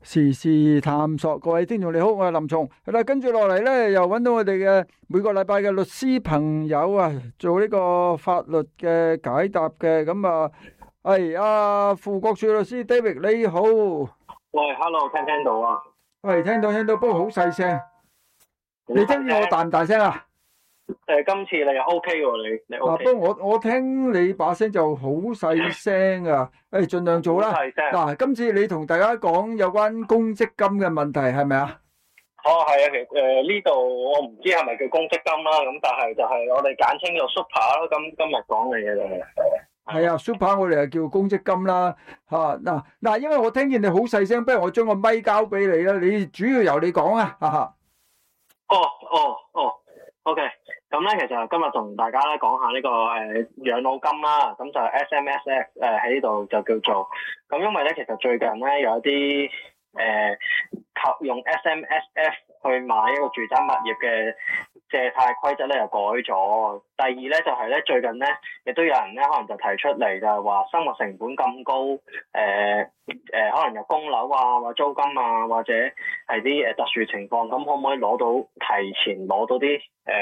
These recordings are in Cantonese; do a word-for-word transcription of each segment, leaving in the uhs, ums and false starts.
時事探索，各位聽眾你好，我係林松。係啦，跟住落嚟咧，又揾到我哋嘅每個禮拜嘅律師朋友啊，做呢個法律嘅解答嘅。咁啊，係阿傅國柱律師 David 你好。 喂，Hello，聽唔聽到啊？ 喂，聽到聽到，不過好細聲。你聽見我大唔大聲啊？ 誒，今次你又 OK 喎，你你 OK。 嗱，不過我我聽你把聲就好細聲啊。誒，盡量做啦。 好細聲。 嗱，今次你同大家講有關公積金嘅問題係咪啊？ 哦，係啊，其實誒呢度我唔知係咪叫公積金啦，咁但係就係我哋簡稱做 Super 咯。咁今日講嘅嘢就係。 係啊 ，Super 我哋係叫公積金啦。嚇，嗱嗱，因為我聽見你好細聲，不如我將個咪交俾你啦。你主要由你講啊，哈哈。 哦哦哦 ，OK。咁咧，其實今日同大家咧講下呢個誒養老金啦，咁就 S M S F 誒喺呢度就叫做咁，因為咧其實最近咧有一啲誒靠用 S M S F 去買一個住宅物業嘅借貸規則咧又改咗。第二咧就係咧最近咧亦都有人咧可能就提出嚟就係話生活成本咁高，誒、呃、誒、呃、可能有供樓啊或租金啊或者係啲誒特殊情況，咁可唔可以攞到提前攞到啲誒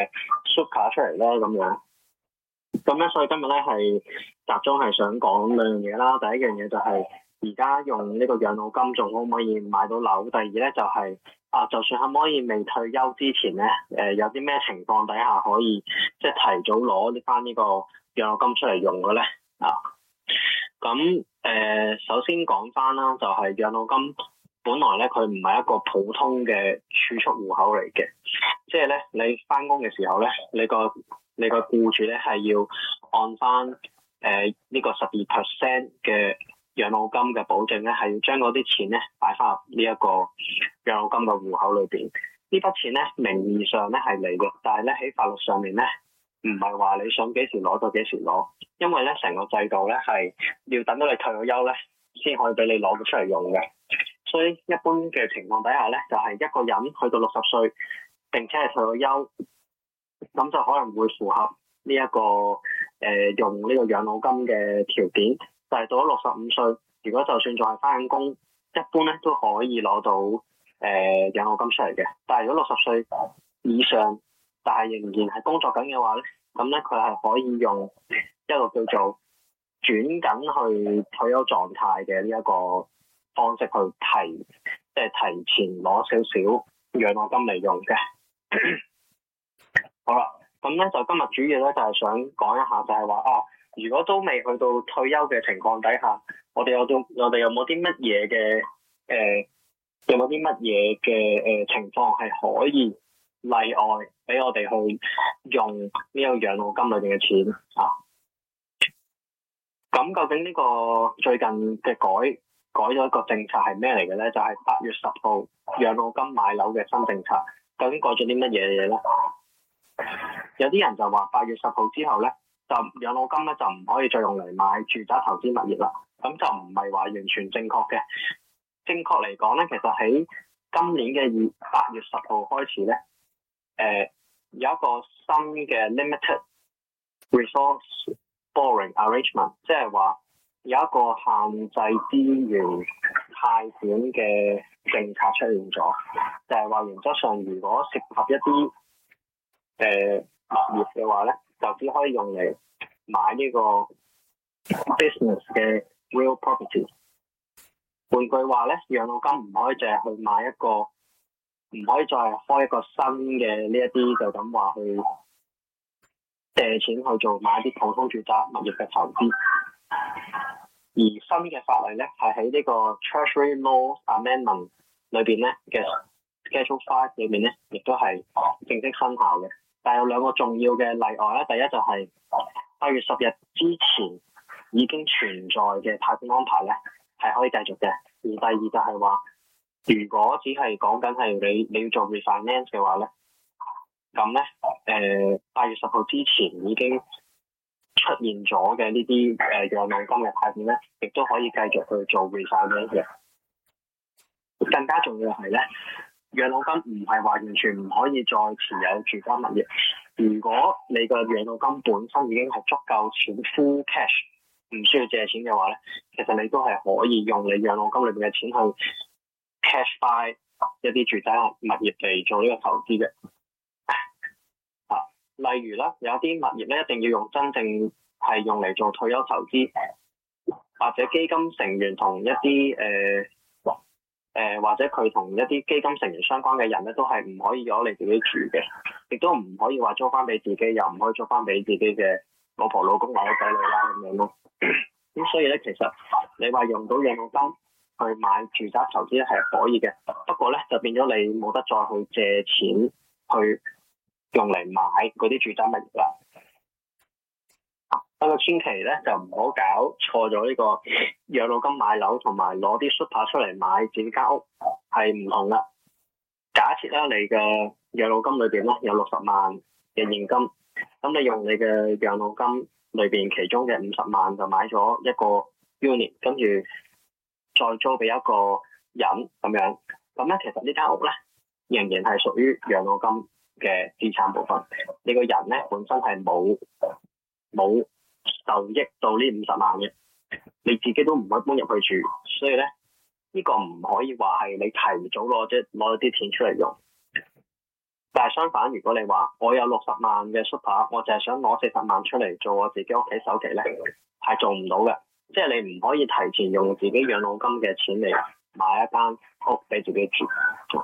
super 出嚟咧咁樣？咁咧所以今日咧係集中係想講兩樣嘢啦。第一樣嘢就係而家用呢個養老金仲可唔可以買到樓？第二咧就係、是。啊，就算可唔可以未退休之前咧，誒、呃、有啲咩情況底下可以即係提早攞翻呢個養老金出嚟用嘅咧？啊，咁誒、呃、首先講翻啦，就係、是、養老金本來咧佢唔係一個普通嘅儲蓄戶口嚟嘅，即係咧你翻工嘅時候咧，你個你個僱主咧係要按翻誒呢個十二 percent 嘅養老金嘅保證咧，係要將嗰啲錢咧擺翻入呢一個養老金嘅戶口裏邊。呢筆錢咧名義上咧係你嘅，但係咧喺法律上面咧唔係話你想幾時攞就幾時攞，因為咧成個制度咧係要等到你退咗休咧先可以俾你攞到出嚟用嘅。所以一般嘅情況底下咧，就係、是、一個人去到六十歲並且係退咗休，咁就可能會符合呢、這、一個誒、呃、用呢個養老金嘅條件。就係到咗六十五歲，如果就算仲係翻緊工，一般咧都可以攞到誒、呃、養老金出嚟嘅。但係如果六十歲以上，但係仍然係工作緊嘅話咧，咁咧佢係可以用一個叫做轉緊去退休狀態嘅呢一個方式去提，即係提前攞少少養老金嚟用嘅。好啦，咁咧就今日主要咧就係想講一下，就係話啊。如果都未去到退休嘅情況底下，我哋有到我哋有冇啲乜嘢嘅誒，有冇啲乜嘢嘅誒情況係可以例外俾我哋去用呢個養老金裏邊嘅錢啊？咁究竟呢個最近嘅改改咗一個政策係咩嚟嘅咧？就係、是、八月十號養老金買樓嘅新政策，究竟改咗啲乜嘢嘢咧？有啲人就話八月十號之後咧。就養老金咧就唔可以再用嚟買住宅投資物業啦，咁就唔係話完全正確嘅。正確嚟講咧，其實喺今年嘅二八月十號開始咧，誒、呃、有一個新嘅 limited resource borrowing arrangement， 即係話有一個限制資源貸款嘅政策出現咗，就係、是、話原則上如果涉及一啲誒、呃、物業嘅話咧，就只可以用嚟買呢個 business 嘅 real property。換句話咧，養老金唔可以淨係去買一個，唔可以再開一個新嘅呢一啲就咁話去借錢去做買啲普通住宅物業嘅投資。而新嘅法例咧係喺呢個 Treasury Law Amendment 裏邊咧嘅 Schedule Five 裏面咧，亦都係正式生效嘅。但係有兩個重要嘅例外咧，第一就係八月十日之前已經存在嘅貸款安排咧，係可以繼續嘅。而第二就係話，如果只係講緊係你你要做 refinance 嘅話咧，咁咧誒八月十號之前已經出現咗嘅呢啲誒養老金嘅貸款咧，亦都可以繼續去做 refinance 嘅。更加重要係咧。養老金唔係話完全唔可以再持有住家物業。如果你個養老金本身已經係足夠錢 full cash， 唔需要借錢嘅話咧，其實你都係可以用你養老金裏邊嘅錢去 cash buy 一啲住宅物業嚟做呢個投資嘅。啊，例如啦，有啲物業咧一定要用真正係用嚟做退休投資，或者基金成員同一啲誒誒或者佢同一啲基金成員相關嘅人咧，都係唔可以攞嚟自己住嘅，亦都唔可以話租翻俾自己，又唔可以租翻俾自己嘅老婆老公或者仔女啦咁樣咯。咁所以咧，其實你話用到養老金去買住宅投資咧係可以嘅，不過咧就變咗你冇得再去借錢去用嚟買嗰啲住宅物業啦。不過千祈咧就唔好搞錯咗呢個養老金買樓同埋攞啲 super 出嚟買自己間屋係唔同啦。假設咧你嘅養老金裏邊咧有六十萬嘅現金，咁你用你嘅養老金裏邊其中嘅五十萬就買咗一個 unit， 跟住再租俾一個人咁樣，咁咧其實呢間屋咧仍然係屬於養老金嘅資產部分。你個人咧本身係冇冇受益到呢五十萬嘅，你自己都唔可以搬入去住，所以咧呢、這個唔可以話係你提早攞即係攞啲錢出嚟用。但係相反，如果你話我有六十萬嘅 super， 我就係想攞四十萬出嚟做我自己屋企首期咧，係做唔到嘅。即係你唔可以提前用自己養老金嘅錢嚟買一間屋俾自己住。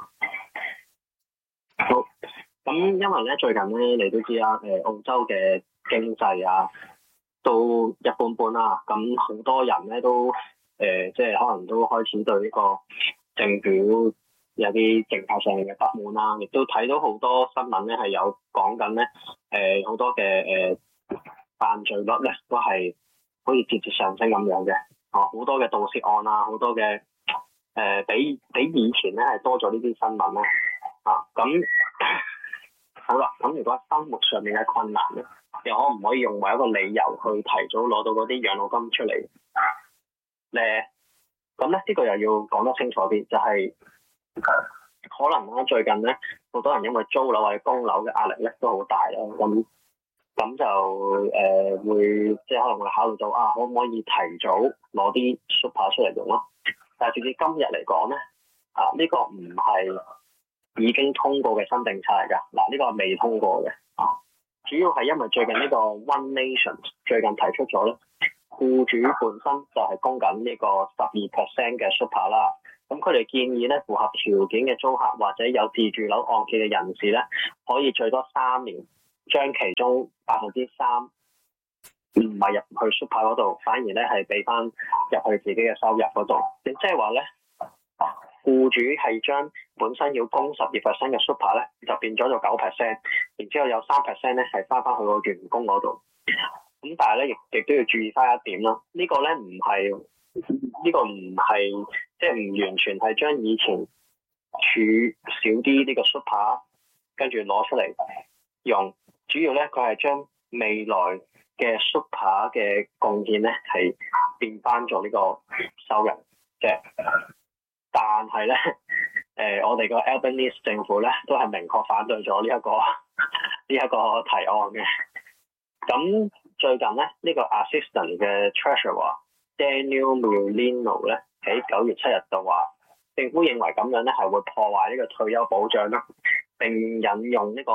好，咁因為咧最近咧你都知啦，誒澳洲嘅經濟啊都一般般啦，咁好多人咧都誒、呃、即係可能都開始對呢個政府有啲政策上嘅不滿啦，亦都睇到好多新聞咧係有講緊咧誒好多嘅誒、呃、犯罪率咧都係好似節節上升咁樣嘅，哦好多嘅盜竊案啊，好多嘅誒、呃、比比以前咧係多咗呢啲新聞咧啊，咁好啦，咁如果生活上面嘅困難咧，又可唔可以用為一個理由去提早攞到嗰啲養老金出嚟咧？咁咧呢個又要講得清楚啲，就係、是、可能咧最近咧好多人因為租樓或者供樓嘅壓力咧都好大啦，咁咁就誒、呃、會即係可能會考慮到啊，可唔可以提早攞啲 super 出嚟用咯？但係直至今日嚟講咧，啊呢、這個唔係已經通過嘅新政策嚟㗎，嗱、啊、呢、這個係未通過嘅啊。主要係因為最近呢個 One Nation 最近提出咗咧，僱主本身就係供緊呢個十二 percent 嘅 super 啦。咁佢哋建議咧，符合條件嘅租客或者有自住樓按揭嘅人士咧，可以最多三年將其中百分之三唔係入去 super 嗰度，反而咧係俾翻入去自己嘅收入嗰度。即係話咧，僱主係將本身要供十二 percent 嘅 super 咧，就變咗做九 percent， 然之後有三 percent 咧係翻翻去個員工嗰度。咁但係咧，亦亦都要注意翻一點啦。這個、呢個咧唔係呢個唔係即係唔完全係將以前儲少啲呢個 super 跟住攞出嚟用，主要咧佢係將未來嘅 super 嘅貢獻咧係變翻做呢個收入嘅。但係咧，誒、呃，我哋個 Albanese 政府咧都係明確反對咗呢一個呢一個提案嘅。咁最近咧，呢、這個 Assistant 嘅 Treasurer Daniel Mulino 咧喺九月七日就話，政府認為咁樣咧係會破壞呢個退休保障啦，並引用呢個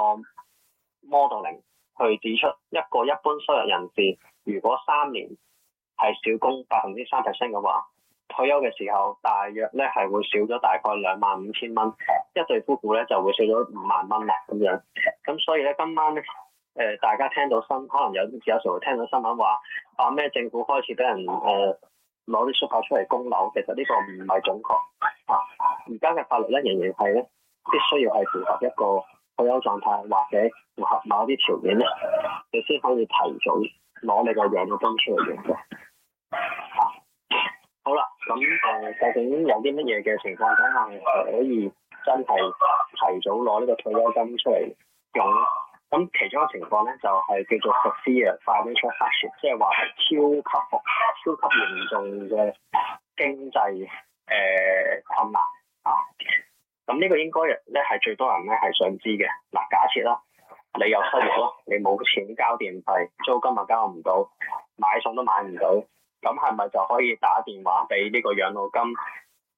modeling 去指出一個一般收入人士如果三年係少供百分之三 percent 嘅話，退休嘅時候大約咧係會少咗大概兩萬五千蚊，一對夫婦咧就會少咗五萬蚊啦咁樣。咁所以咧今晚咧誒、呃、大家聽到新可能有有時會聽到新聞話話咩政府開始俾人誒攞啲 super 出嚟供樓，其實呢個唔係準確啊。而家嘅法律咧仍然係咧必須要係符合一個退休狀態或者符合某啲條件咧，你先可以提早攞你個養老金出嚟用嘅。啊好啦，咁誒、呃、究竟有啲乜嘢嘅情況底下係可以真係提早攞呢個退休金出嚟用咧？咁其中一個情況咧就係、是、叫做 severe financial hardship， 即係話係超級超級嚴重嘅經濟誒、呃、困難啊！咁呢個應該咧係最多人咧係想知嘅。嗱，假設啦，你有失業咯，你冇錢交電費，租金又交唔到，買餸都買唔到。咁係咪就可以打電話俾呢個養老金誒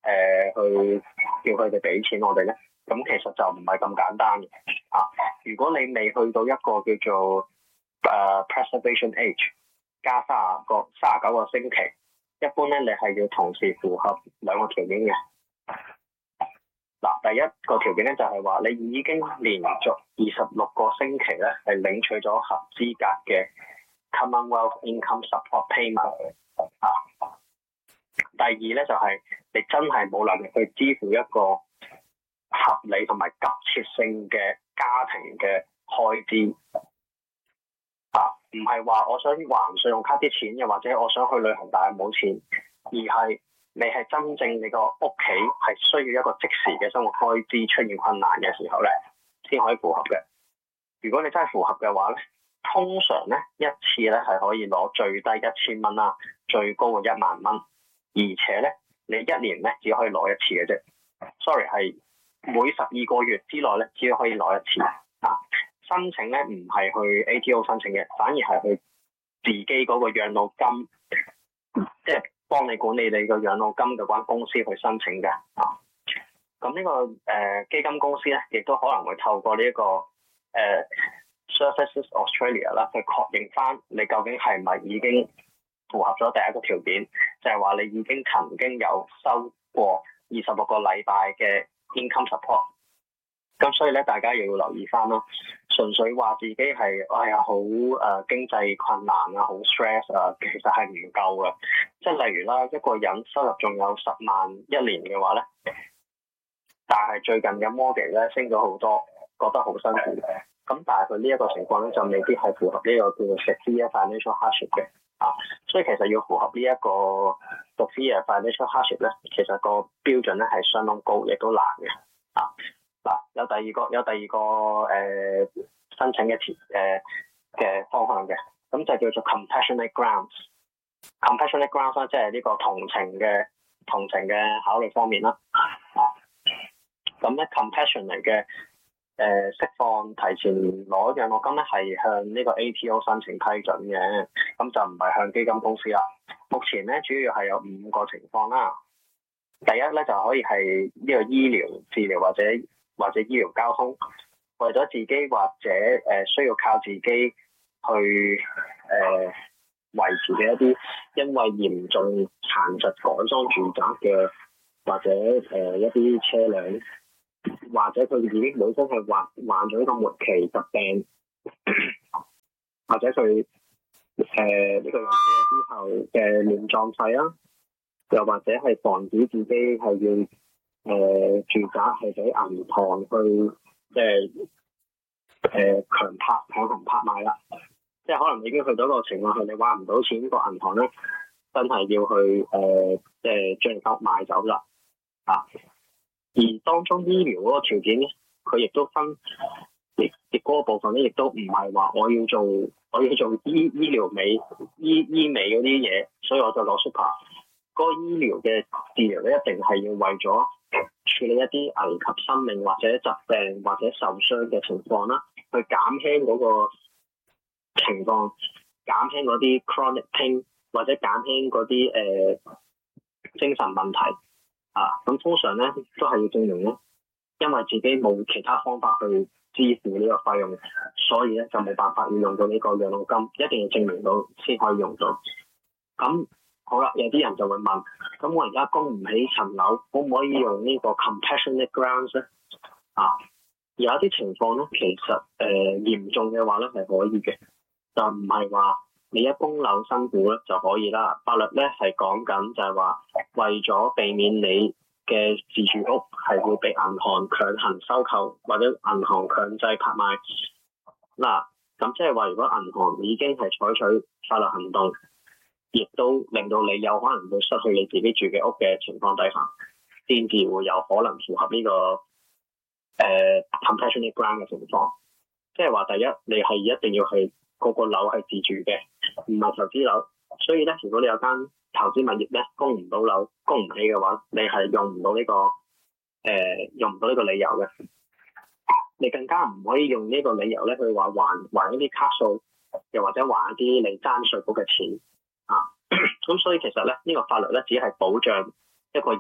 呃、去叫佢哋俾錢我哋咧？咁其實就唔係咁簡單嘅啊！如果你未去到一個叫做誒、uh, preservation age 加三十個三十九個星期，一般咧你係要同時符合兩個條件嘅。嗱，第一個條件咧就係話你已經連續二十六個星期咧係領取咗合資格嘅 Commonwealth Income Support Payment 啊。第二咧就係、是、你真係冇能力去支付一個合理同埋急切性嘅家庭嘅開支啊，唔係話我想還信用卡啲錢，又或者我想去旅行但係冇錢，而係你係真正你個屋企係需要一個即時嘅生活開支出現困難嘅時候咧，先可以符合嘅。如果你真係符合嘅話咧，通常咧一次咧係可以攞最低一千蚊啦，最高嘅一萬蚊，而且咧你一年咧只可以攞一次嘅啫。Sorry 係。每十二個月之內咧，只可以攞一次啊！申請咧唔係去 A T O 申請嘅，反而係去自己嗰個養老金，即係幫你管理你個養老金嘅嗰間公司去申請嘅啊。咁呢、這個誒、呃、基金公司咧，亦都可能會透過呢、這、一個誒、呃、Services Australia 啦，去確認翻你究竟係咪已經符合咗第一個條件，就係、是、話你已經曾經有收過二十六個禮拜嘅income support， 咁所以咧，大家又要留意翻咯。純粹話自己係哎呀好誒、呃、經濟困難啊，好 stress 啊，其實係唔夠嘅。即係例如啦，一個人收入仲有十萬一年嘅話咧，但係最近嘅 mortgage 咧升咗好多，覺得好辛苦。咁但係佢呢一個情況咧，就未必係符合呢個叫做 severe financial hardship 嘅啊。所以其實要符合呢一個 severe financial hardship 咧，其實個標準咧係相當高，亦都難嘅啊。嗱，有第二個有第二個誒、呃、申請嘅條誒嘅方向嘅，咁就叫做 compassionate grounds。compassionate grounds 即係呢個同情嘅同情嘅考慮方面啦。啊，咁咧 compassionate 嘅。誒、呃、釋放提前攞養老金咧，係向呢個 A T O 申請批准嘅，咁就唔係向基金公司啦。目前咧主要係有五個情況啦。第一咧就可以係呢個醫療治療或者或者醫療交通，為咗自己或者誒、呃、需要靠自己去誒、呃、維持嘅一啲因為嚴重殘疾改裝住宅嘅或者誒、呃、一啲車輛。或者佢哋已經本身係患患咗一個末期疾病，或者佢誒呢個有車之後嘅殮葬費啦，又或者係防止自己係要誒、呃、住宅係俾銀行去即係誒強拍強行拍賣啦，即係可能已經去到一個情況係你還唔到錢，個銀行咧真係要去誒即係將你交賣走啦啊！而當中醫療嗰個條件咧，佢亦都分，亦亦嗰個部分咧，亦都唔係話我要做我要做醫醫療美醫醫美嗰啲嘢，所以我就攞 super。嗰個醫療嘅治療咧，一定係要為咗處理一啲危及生命或者疾病或者受傷嘅情況啦，去減輕嗰個情況，減輕嗰啲 chronic pain 或者減輕嗰啲誒精神問題。啊，咁通常咧都係要證明咧，因為自己冇其他方法去支付呢個費用，所以咧就冇辦法要用到呢個養老金，一定要證明到先可以用到。咁好啦，有啲人就會問，咁我而家供唔起層樓，可唔可以用呢個 compassionate grounds 咧？啊，有一啲情況咧，其實誒、呃、嚴重嘅話咧係可以嘅，就唔係話你一供樓辛苦咧就可以啦。法律咧係講緊就係話，為咗避免你嘅自住屋係會被銀行強行收購或者銀行強制拍賣。嗱，咁即係話，如果銀行已經係採取法律行動，亦都令到你有可能會失去你自己住嘅屋嘅情況底下，先至會有可能符合呢、這個誒、呃、compassionate ground 嘅情況。即係話，第一你係一定要係個個樓係自住嘅，唔係投資樓。所以咧，如果你有間投資物業咧供唔到樓，供唔起嘅話，你係用唔到呢個誒、呃、用唔到呢個理由嘅。你更加唔可以用呢個理由咧去話還還一啲卡數，又或者還一啲你爭稅局嘅錢啊。咁所以其實咧，呢、這個法律咧只係保障一個人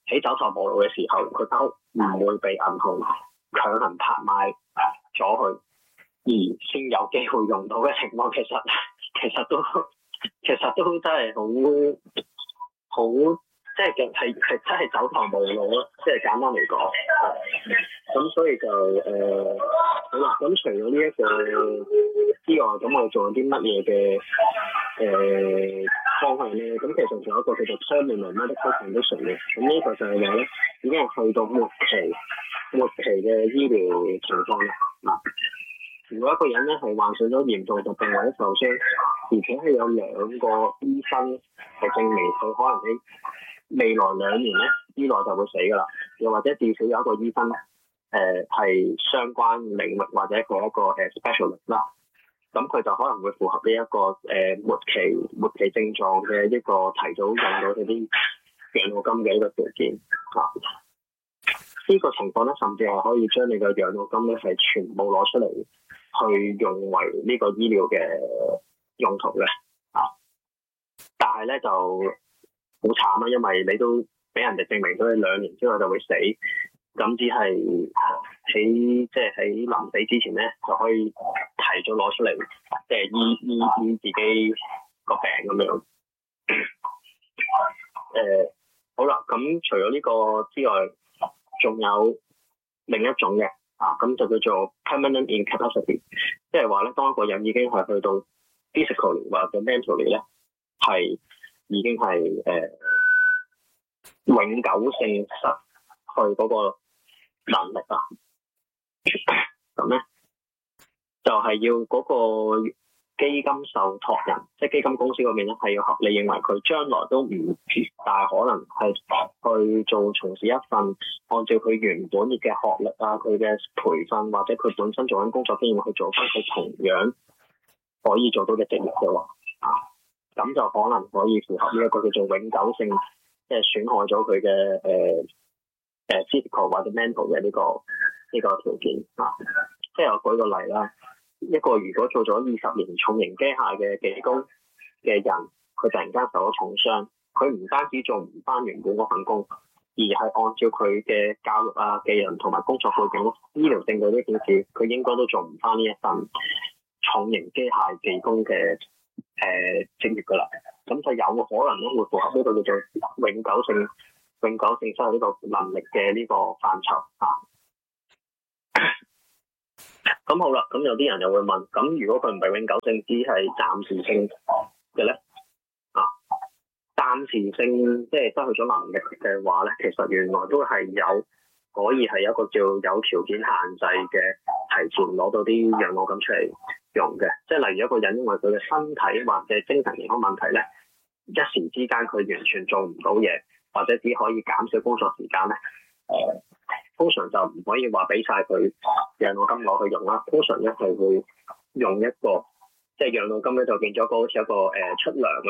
喺走投無路嘅時候，佢間屋唔會被銀行強行拍賣咗佢，而先有機會用到嘅情況，其實其實都其實都真係好好，即係嘅係係真係走投無路咯，即係簡單嚟講。咁所以就誒、呃、好啦，咁除咗呢一個之外，咁我做啲乜嘢嘅誒方向咧？咁其實仲有一個叫做 terminal medical condition 嘅，咁呢個就係話咧已經係去到末期末期嘅醫療情況啦。嗱，如果一個人咧係患上咗嚴重疾病或者受傷，而且係有兩個醫生係證明佢可能喺未來兩年咧之內就會死㗎啦，又或者至少有一個醫生誒係、呃、相關領域或者佢一個誒 specialist 啦，咁佢就可能會符合呢、這、一個誒、呃、末期末期症狀嘅一個提早用到嗰啲養老金嘅一個條件啊。呢、這個情況咧，甚至係可以將你嘅養老金咧係全部攞出嚟去用為呢個醫療嘅用途嘅啊。但係咧就好慘啊，因為你都俾人哋證明咗你兩年之後就會死。咁只係喺即係喺臨死之前咧，就可以提早攞出嚟，即係醫醫醫自己個病咁樣。誒、呃，好啦，咁除咗呢個之外，仲有另一種嘅啊，咁就叫做 permanent incapacity，即係話咧，當一個人已經係去到 physically 或者 mentally 咧，係已經係誒、呃、永久性失去嗰個能力啊，咁咧就係、是、要嗰個基金受託人，即係基金公司嗰邊咧，係要合理認為佢將來都唔大可能係去做從事一份按照佢原本嘅學歷啊、佢嘅培訓或者佢本身做緊工作經驗去做翻佢同樣可以做到嘅職業嘅話啊，咁就可能可以符合呢一個叫做永久性，即係損害咗佢嘅誒。呃誒 physical 或者 mental 嘅呢、這個呢、這個條件啊，即係我舉個例啦，一個如果做咗二十年重型機械嘅技工嘅人，佢突然間受咗重傷，佢唔單止做唔翻原本嗰份工，而係按照佢嘅教育啊、技能同埋工作背景、醫療證據呢件事，佢應該都做唔翻呢一份重型機械技工嘅誒職業噶啦，咁就有可能咧會符合呢個叫做永久性。永久性失去呢個能力嘅呢個範疇啊，咁好啦，咁有啲人又會問，咁如果佢唔係永久性，只係暫時性嘅咧啊，暫時性即係失去咗能力嘅話咧，其實原來都係有可以係一個叫有條件限制嘅提前攞到啲養老金出嚟用嘅，即係例如一個人因為佢嘅身體或者精神健康問題咧，一時之間佢完全做唔到嘢。或者只可以減少工作時間咧，誒、呃，通常就唔可以話俾晒佢養老金攞去用啦。通常咧係會用一個，即係養老金咧就變咗個好似一個誒、呃、出糧咁。